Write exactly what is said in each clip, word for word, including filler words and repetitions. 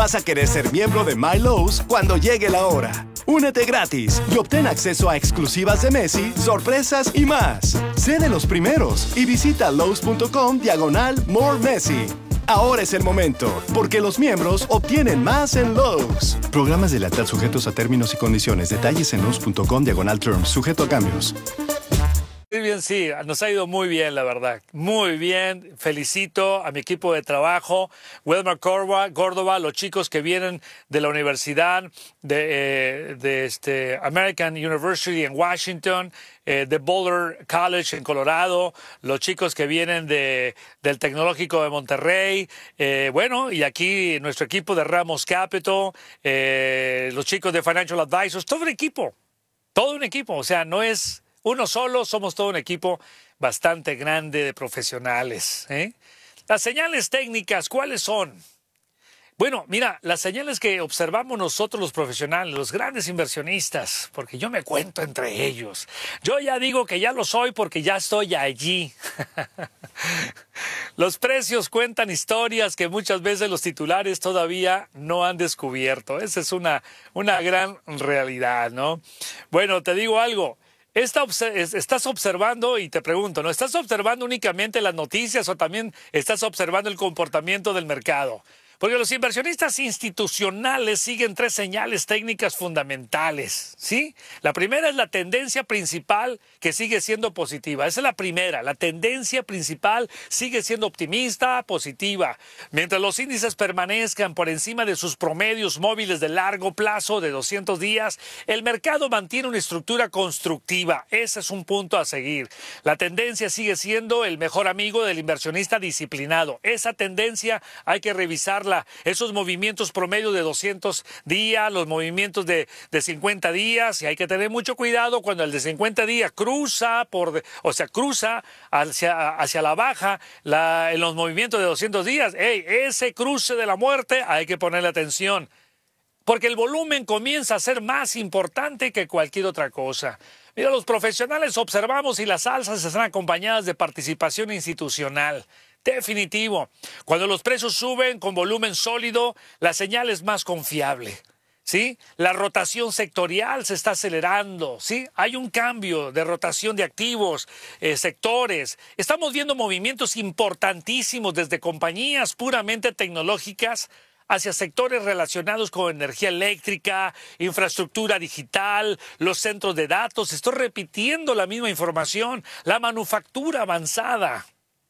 Vas a querer ser miembro de My Lowe's cuando llegue la hora. Únete gratis y obtén acceso a exclusivas de Messi, sorpresas y más. Sé de los primeros y visita Lowe's.com diagonal More Messi. Ahora es el momento, porque los miembros obtienen más en Lowe's. Programas de lealtad sujetos a términos y condiciones. Detalles en Lowe's.com diagonal terms, sujeto a cambios. Muy bien, sí, nos ha ido muy bien, la verdad. Muy bien. Felicito a mi equipo de trabajo, Wilmer Córdoba, Córdoba, los chicos que vienen de la universidad, de, eh, de este American University en Washington, eh, de Boulder College en Colorado, los chicos que vienen de, del Tecnológico de Monterrey, eh, bueno, y aquí nuestro equipo de Ramos Capital, eh, los chicos de Financial Advisors, todo un equipo, todo un equipo, o sea, no es uno solo, somos todo un equipo bastante grande de profesionales, ¿eh? Las señales técnicas, ¿cuáles son? Bueno, mira, las señales que observamos nosotros los profesionales, los grandes inversionistas, porque yo me cuento entre ellos. Yo ya digo que ya lo soy porque ya estoy allí. Los precios cuentan historias que muchas veces los titulares todavía no han descubierto. Esa es una, una gran realidad, ¿no? Bueno, te digo algo. Esta, estás observando, y te pregunto, ¿no? ¿Estás observando únicamente las noticias o también estás observando el comportamiento del mercado? Porque los inversionistas institucionales siguen tres señales técnicas fundamentales, ¿sí? La primera es la tendencia principal que sigue siendo positiva. Esa es la primera. La tendencia principal sigue siendo optimista, positiva. Mientras los índices permanezcan por encima de sus promedios móviles de largo plazo de doscientos días, el mercado mantiene una estructura constructiva. Ese es un punto a seguir. La tendencia sigue siendo el mejor amigo del inversionista disciplinado. Esa tendencia hay que revisarla. Esos movimientos promedio de doscientos días, los movimientos de, de cincuenta días, y hay que tener mucho cuidado cuando el de cincuenta días cruza, por, o sea, cruza hacia, hacia la baja la, en los movimientos de doscientos días. Hey, ese cruce de la muerte hay que ponerle atención, porque el volumen comienza a ser más importante que cualquier otra cosa. Mira, los profesionales observamos si las alzas están acompañadas de participación institucional. Definitivo. Cuando los precios suben con volumen sólido, la señal es más confiable, ¿sí? La rotación sectorial se está acelerando, ¿sí? Hay un cambio de rotación de activos, eh, sectores. Estamos viendo movimientos importantísimos desde compañías puramente tecnológicas hacia sectores relacionados con energía eléctrica, infraestructura digital, los centros de datos. Estoy repitiendo la misma información, la manufactura avanzada.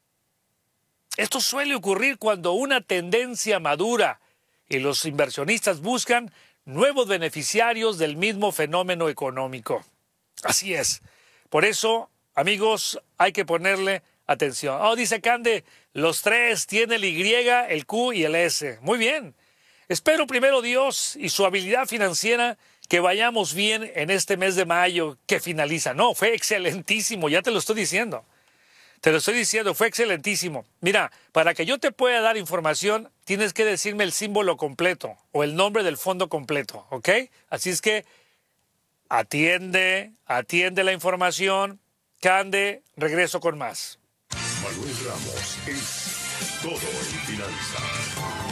Esto suele ocurrir cuando una tendencia madura y los inversionistas buscan nuevos beneficiarios del mismo fenómeno económico. Así es. Por eso, amigos, hay que ponerle atención. Oh, dice Cande, los tres, tiene el Y, el Q y el S. Muy bien. Espero primero Dios y su habilidad financiera que vayamos bien en este mes de mayo que finaliza. No, fue excelentísimo, ya te lo estoy diciendo. Te lo estoy diciendo, fue excelentísimo. Mira, para que yo te pueda dar información, tienes que decirme el símbolo completo o el nombre del fondo completo, ¿ok? Así es que atiende, atiende la información. Cande, regreso con más. Manuel Ramos es todo en finanzas.